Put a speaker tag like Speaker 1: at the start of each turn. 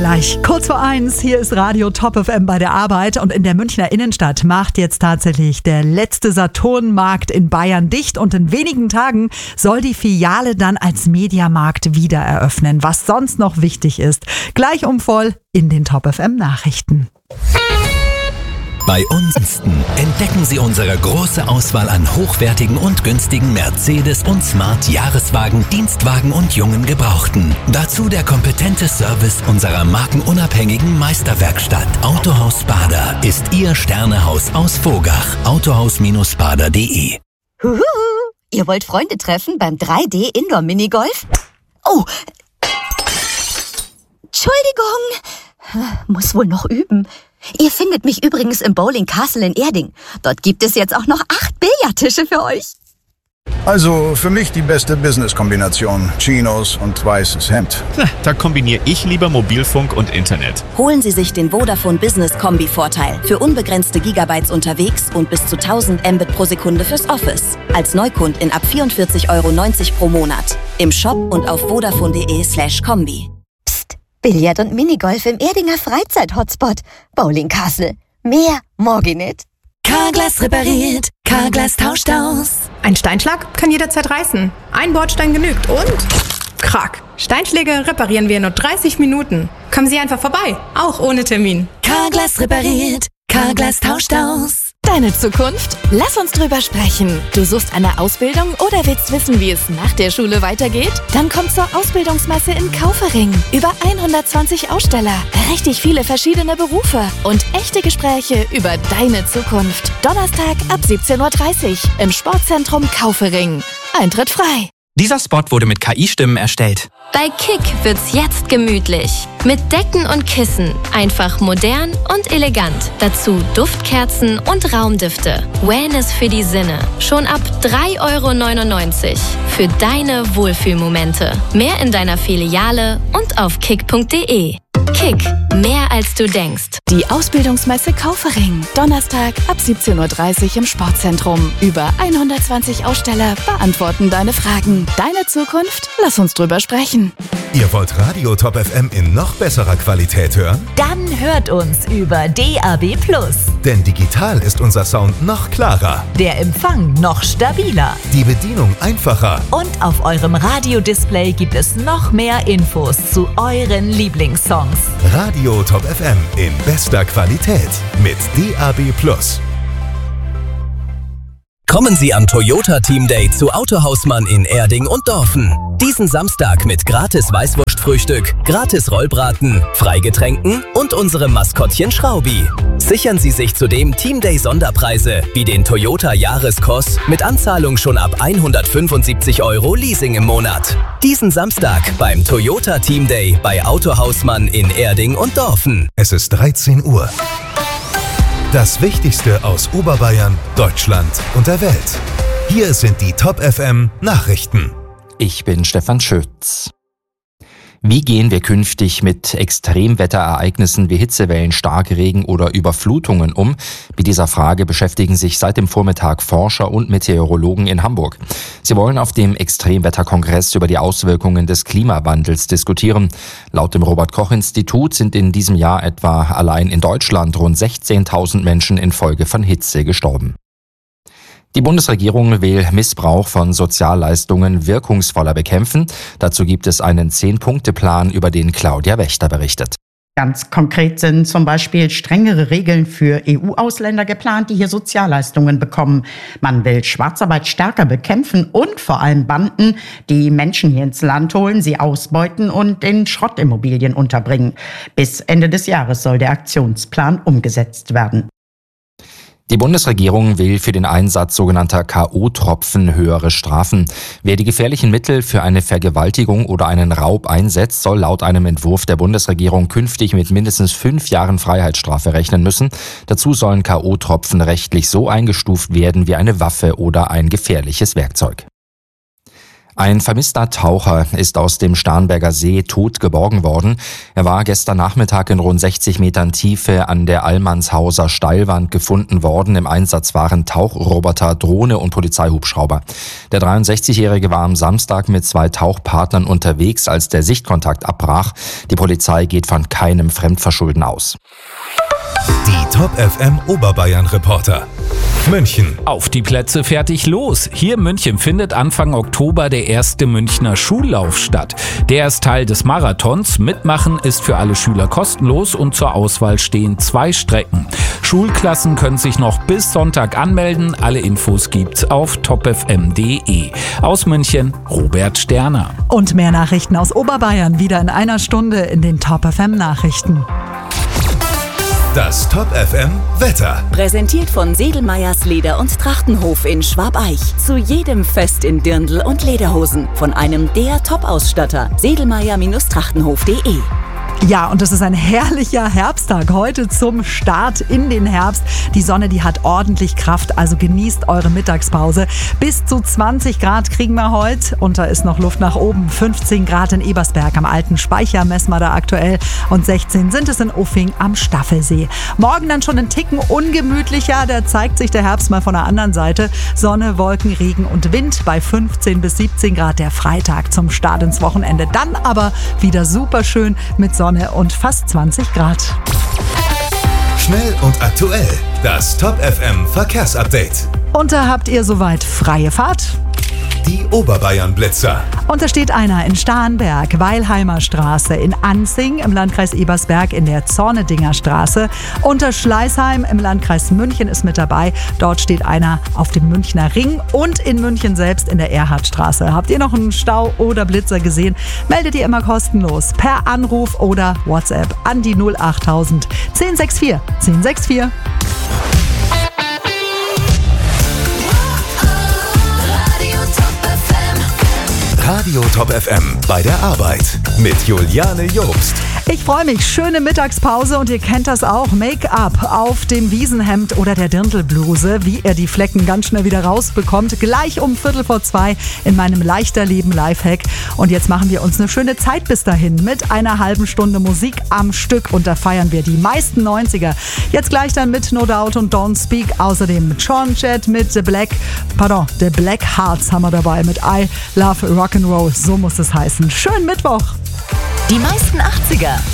Speaker 1: gleich. Kurz vor 1, hier ist Radio Top FM bei der Arbeit und in der Münchner Innenstadt macht jetzt tatsächlich der letzte Saturnmarkt in Bayern dicht und in wenigen Tagen soll die Filiale dann als Mediamarkt wieder eröffnen. Was sonst noch wichtig ist, gleich um voll in den Top FM Nachrichten.
Speaker 2: Bei uns entdecken Sie unsere große Auswahl an hochwertigen und günstigen Mercedes- und Smart-Jahreswagen, Dienstwagen und jungen Gebrauchten. Dazu der kompetente Service unserer markenunabhängigen Meisterwerkstatt. Autohaus Bader ist Ihr Sternehaus aus Vogach. Autohaus-bader.de.
Speaker 3: Huhu, ihr wollt Freunde treffen beim 3D-Indoor-Minigolf? Oh, Entschuldigung, muss wohl noch üben. Ihr findet mich übrigens im Bowling Castle in Erding. Dort gibt es jetzt auch noch 8 Billardtische für euch.
Speaker 4: Also für mich die beste Business-Kombination. Chinos und weißes Hemd.
Speaker 5: Da kombiniere ich lieber Mobilfunk und Internet.
Speaker 6: Holen Sie sich den Vodafone Business Kombi-Vorteil für unbegrenzte Gigabytes unterwegs und bis zu 1000 Mbit pro Sekunde fürs Office. Als Neukundin ab 44,90 € pro Monat. Im Shop und auf vodafone.de/kombi.
Speaker 3: Billard und Minigolf im Erdinger Freizeit-Hotspot. Bowling Castle. Mehr morgen nicht.
Speaker 7: Carglass repariert, Carglass tauscht aus.
Speaker 8: Ein Steinschlag kann jederzeit reißen. Ein Bordstein genügt und... Krack. Steinschläge reparieren wir in nur 30 Minuten. Kommen Sie einfach vorbei, auch ohne Termin.
Speaker 7: Carglass repariert, Carglass tauscht aus. Deine Zukunft? Lass uns drüber sprechen. Du suchst eine Ausbildung oder willst wissen, wie es nach der Schule weitergeht? Dann komm zur Ausbildungsmesse in Kaufering. Über 120 Aussteller, richtig viele verschiedene Berufe und echte Gespräche über deine Zukunft. Donnerstag ab 17:30 Uhr im Sportzentrum Kaufering. Eintritt frei.
Speaker 9: Dieser Spot wurde mit KI-Stimmen erstellt.
Speaker 10: Bei Kick wird's jetzt gemütlich. Mit Decken und Kissen. Einfach modern und elegant. Dazu Duftkerzen und Raumdüfte. Wellness für die Sinne. Schon ab 3,99 € für deine Wohlfühlmomente. Mehr in deiner Filiale und auf kick.de. Kick, mehr als du denkst.
Speaker 7: Die Ausbildungsmesse Kaufering. Donnerstag ab 17:30 Uhr im Sportzentrum. Über 120 Aussteller beantworten deine Fragen. Deine Zukunft? Lass uns drüber sprechen.
Speaker 11: Ihr wollt Radio Top FM in noch besserer Qualität hören?
Speaker 12: Dann hört uns über DAB+.
Speaker 11: Denn digital ist unser Sound noch klarer.
Speaker 12: Der Empfang noch stabiler.
Speaker 11: Die Bedienung einfacher.
Speaker 12: Und auf eurem Radiodisplay gibt es noch mehr Infos zu euren Lieblingssongs.
Speaker 11: Radio Top FM in bester Qualität mit DAB+.
Speaker 2: Kommen Sie am Toyota Team Day zu Autohausmann in Erding und Dorfen. Diesen Samstag mit gratis Weißwurstfrühstück, gratis Rollbraten, Freigetränken und unserem Maskottchen Schraubi. Sichern Sie sich zudem Team Day Sonderpreise wie den Toyota Jahreskurs mit Anzahlung schon ab 175 € Leasing im Monat. Diesen Samstag beim Toyota Team Day bei Autohausmann in Erding und Dorfen.
Speaker 11: Es ist 13 Uhr. Das Wichtigste aus Oberbayern, Deutschland und der Welt. Hier sind die Top FM Nachrichten.
Speaker 13: Ich bin Stefan Schütz. Wie gehen wir künftig mit Extremwetterereignissen wie Hitzewellen, Starkregen oder Überflutungen um? Mit dieser Frage beschäftigen sich seit dem Vormittag Forscher und Meteorologen in Hamburg. Sie wollen auf dem Extremwetterkongress über die Auswirkungen des Klimawandels diskutieren. Laut dem Robert-Koch-Institut sind in diesem Jahr etwa allein in Deutschland rund 16.000 Menschen infolge von Hitze gestorben. Die Bundesregierung will Missbrauch von Sozialleistungen wirkungsvoller bekämpfen. Dazu gibt es einen 10-Punkte-Plan, über den Claudia Wächter berichtet.
Speaker 14: Ganz konkret sind zum Beispiel strengere Regeln für EU-Ausländer geplant, die hier Sozialleistungen bekommen. Man will Schwarzarbeit stärker bekämpfen und vor allem Banden, die Menschen hier ins Land holen, sie ausbeuten und in Schrottimmobilien unterbringen. Bis Ende des Jahres soll der Aktionsplan umgesetzt werden.
Speaker 13: Die Bundesregierung will für den Einsatz sogenannter K.O.-Tropfen höhere Strafen. Wer die gefährlichen Mittel für eine Vergewaltigung oder einen Raub einsetzt, soll laut einem Entwurf der Bundesregierung künftig mit mindestens 5 Jahren Freiheitsstrafe rechnen müssen. Dazu sollen K.O.-Tropfen rechtlich so eingestuft werden wie eine Waffe oder ein gefährliches Werkzeug. Ein vermisster Taucher ist aus dem Starnberger See tot geborgen worden. Er war gestern Nachmittag in rund 60 Metern Tiefe an der Allmannshauser Steilwand gefunden worden. Im Einsatz waren Tauchroboter, Drohne und Polizeihubschrauber. Der 63-Jährige war am Samstag mit 2 Tauchpartnern unterwegs, als der Sichtkontakt abbrach. Die Polizei geht von keinem Fremdverschulden aus.
Speaker 11: Die Top FM Oberbayern Reporter. München.
Speaker 15: Auf die Plätze, fertig, los! Hier in München findet Anfang Oktober der erste Münchner Schullauf statt. Der ist Teil des Marathons. Mitmachen ist für alle Schüler kostenlos und zur Auswahl stehen 2 Strecken. Schulklassen können sich noch bis Sonntag anmelden. Alle Infos gibt's auf topfm.de. Aus München, Robert Sterner.
Speaker 1: Und mehr Nachrichten aus Oberbayern wieder in einer Stunde in den Top FM Nachrichten.
Speaker 11: Das Top FM Wetter.
Speaker 16: Präsentiert von Sedelmeyers Leder- und Trachtenhof in Schwabeich. Zu jedem Fest in Dirndl und Lederhosen. Von einem der Top-Ausstatter. Sedelmeyer-Trachtenhof.de.
Speaker 1: Ja, und es ist ein herrlicher Herbsttag heute zum Start in den Herbst. Die Sonne, die hat ordentlich Kraft, also genießt eure Mittagspause. Bis zu 20 Grad kriegen wir heute und da ist noch Luft nach oben. 15 Grad in Ebersberg am alten Speicher messen wir da aktuell und 16 sind es in Uffing am Staffelsee. Morgen dann schon ein Ticken ungemütlicher, da zeigt sich der Herbst mal von der anderen Seite. Sonne, Wolken, Regen und Wind bei 15 bis 17 Grad der Freitag zum Start ins Wochenende. Dann aber wieder super schön mit Sonne und fast 20 Grad.
Speaker 11: Schnell und aktuell. Das Top FM Verkehrsupdate.
Speaker 1: Und da habt ihr soweit freie Fahrt?
Speaker 11: Die Oberbayern Blitzer.
Speaker 1: Und da steht einer in Starnberg, Weilheimer Straße, in Anzing im Landkreis Ebersberg in der Zornedinger Straße. Unter Schleißheim im Landkreis München ist mit dabei. Dort steht einer auf dem Münchner Ring und in München selbst in der Erhardstraße. Habt ihr noch einen Stau oder Blitzer gesehen? Meldet ihr immer kostenlos per Anruf oder WhatsApp an die 08000 1064 1064.
Speaker 11: Radio Top FM bei der Arbeit mit Juliane Jobst.
Speaker 1: Ich freue mich. Schöne Mittagspause und ihr kennt das auch. Make-up auf dem Wiesenhemd oder der Dirndlbluse, wie ihr die Flecken ganz schnell wieder rausbekommt. Gleich um 1:45 in meinem Leichterleben Lifehack. Und jetzt machen wir uns eine schöne Zeit bis dahin mit einer halben Stunde Musik am Stück und da feiern wir die meisten 90er. Jetzt gleich dann mit No Doubt und Don't Speak. Außerdem mit Sean Chet, mit The Black Hearts haben wir dabei mit I Love Rock'n'Roll. So muss es heißen. Schönen Mittwoch!
Speaker 12: Die meisten 80er